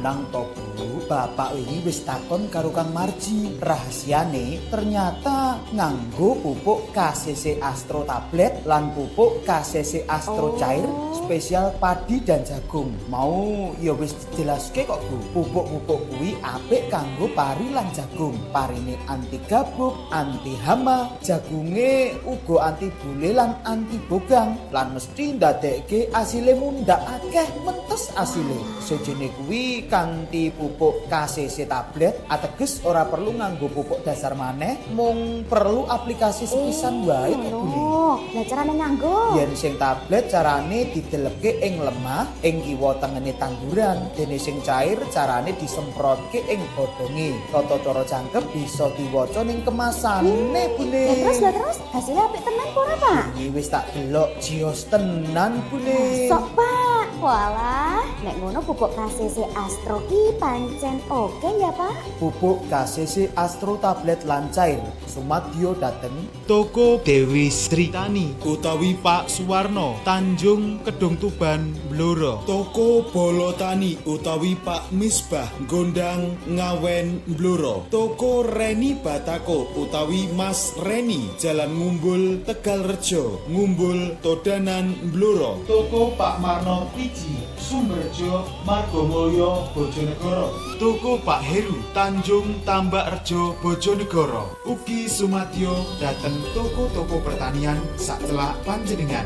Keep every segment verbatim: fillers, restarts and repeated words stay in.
Tenang to Bu, bapak ini wis takon karo Kang Marji. Rahasiane ternyata nganggo pupuk K C C Astro tablet lan pupuk K C C Astro Oh. cair spesial padi dan jagung. Mau ya wis dijelaske kok Bu. Pupuk-pupuk kuwi apik kanggo pari lan jagung. Parine anti gabuk, anti hama, jagunge uga anti bule lan anti bogang. Lan mesti ndadekke asile mundhak akeh mentes asile. Sejene kuwi kanthi pupuk K C C tablet ateges ora perlu nganggo pupuk dasar maneh, mung perlu aplikasi sepisan wae kok Bu. Oh, lah carane nganggo. Yen sing tablet carane dideleke ing lemah ing kiwa tengene tanduran, dene sing cair carane disemprotke ing godhonge. Tata cara jangkep bisa diwaca ning kemasane Bune. Lah terus lah terus hasilnya apik tenan kok ora, Pak? Iki wis tak delok jios tenan Bune. Sok, Pak. Walah, nek ngono pupuk K C C Astro ki pancen oke ya, Pak? Pupuk K C C Astro tablet lan cair sumadyo dateng Toko Dewi Sri Tani utawi Pak Suwarno Tanjung Kedung Tuban Blora. Toko Bolotani utawi Pak Misbah Gondang Ngawen Blora. Toko Reni Batako utawi Mas Reni Jalan Ngumbul Tegalrejo Ngumbul Todanan Blora. Toko Pak Marno Tiji Sumberjo Margomulyo Bojonegoro. Toko Pak Heru Tanjung Tambakrejo Bojonegoro. Ugi sumadyo dateng toko-toko pertanian sacelak panjenengan.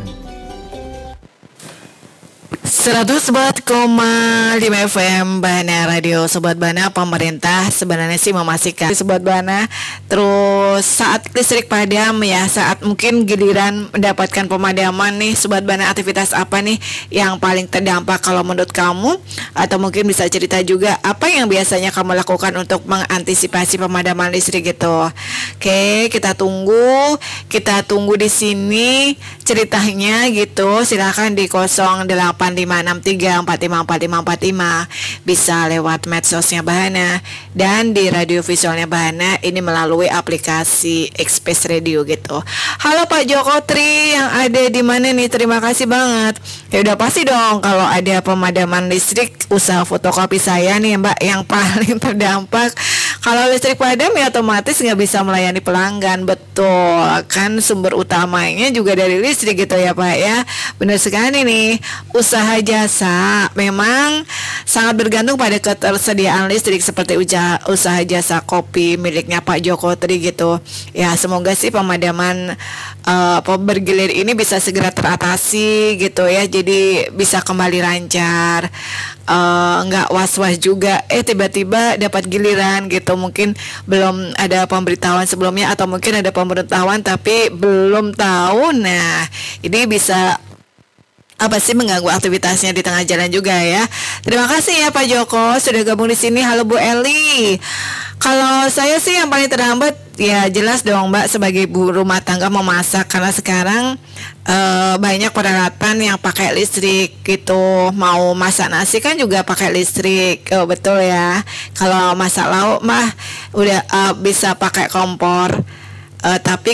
seratus empat koma lima F M Bana Radio. Sobat Bana, pemerintah sebenarnya sih memastikan Sobat Bana terus saat listrik padam ya, saat mungkin giliran mendapatkan pemadaman nih Sobat Bana, aktivitas apa nih yang paling terdampak kalau menurut kamu, atau mungkin bisa cerita juga apa yang biasanya kamu lakukan untuk mengantisipasi pemadaman listrik gitu. Oke, kita tunggu kita tunggu di sini ceritanya gitu. Silakan di nol delapan lima enam tiga empat lima empat lima empat lima, bisa lewat medsosnya Bahana dan di radio visualnya Bahana ini melalui aplikasi Express Radio gitu. Halo Pak Joko Tri yang ada di mana nih, terima kasih banget. Ya udah pasti dong kalau ada pemadaman listrik usaha fotokopi saya nih Mbak yang paling terdampak. Kalau listrik padam ya otomatis nggak bisa melayani pelanggan, betul kan, sumber utamanya juga dari listrik gitu ya Pak ya. Benar sekali nih, usaha jasa memang sangat bergantung pada ketersediaan listrik seperti uja, usaha jasa kopi miliknya Pak Joko Tri gitu. Ya semoga sih pemadaman uh, bergilir ini bisa segera teratasi gitu ya, jadi bisa kembali lancar. Uh, nggak was-was juga eh tiba-tiba dapat giliran gitu, mungkin belum ada pemberitahuan sebelumnya atau mungkin ada pemberitahuan tapi belum tahu. Nah ini bisa apa sih mengganggu aktivitasnya di tengah jalan juga ya. Terima kasih ya Pak Joko sudah gabung di sini. Halo Bu Eli. Kalau saya sih yang paling terhambat ya jelas dong Mbak sebagai ibu rumah tangga memasak, karena sekarang uh, banyak peralatan yang pakai listrik gitu. Mau masak nasi kan juga pakai listrik, oh, betul ya. Kalau masak lauk mah udah uh, bisa pakai kompor. Uh, tapi